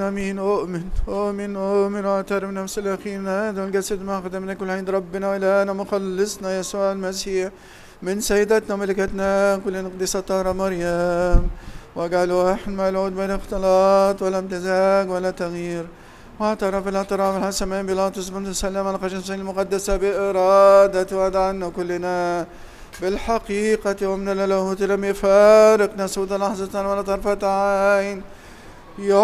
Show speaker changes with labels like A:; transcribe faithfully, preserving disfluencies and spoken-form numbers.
A: آمين. أؤمن أؤمن أؤمن وأعترف نفس الأخير هذا الجسد ما قدمنا كل عند ربنا وإلهنا مخلصنا يسوع المسيح من سيدتنا وملكتنا كل نقدسة طهرة مريم، واجعله أحد مولود بين اختلاط ولا امتزاج ولا تغيير، واعترف الاعتراف الحسن من بيلاطس بن سلم على قدس المقدسة بإرادة ودعنا كلنا بالحقيقة ومن اللاهوت لم يفارقنا سود لحظة ولا طرفة عين.